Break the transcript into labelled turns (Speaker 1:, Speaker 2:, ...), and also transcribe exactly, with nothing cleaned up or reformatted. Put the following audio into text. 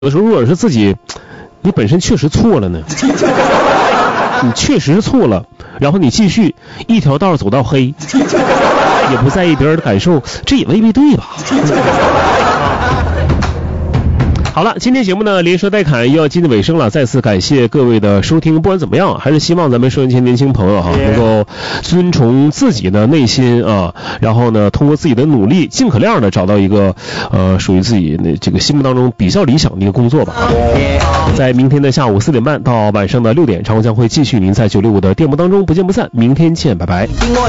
Speaker 1: 有的时候如果是自己你本身确实错了呢，你确实错了，然后你继续一条道走到黑，也不在意别人的感受，这也未必对吧？好了，今天节目呢连说带侃又要接近尾声了，再次感谢各位的收听。不管怎么样，还是希望咱们收音机年轻朋友哈，能够遵从自己的内心啊，然后呢通过自己的努力，尽可量的找到一个呃属于自己那这个心目当中比较理想的一个工作吧。在明天的下午四点半到晚上的六点，常将会继续您在九六五的电波当中不见不散。明天见，拜拜。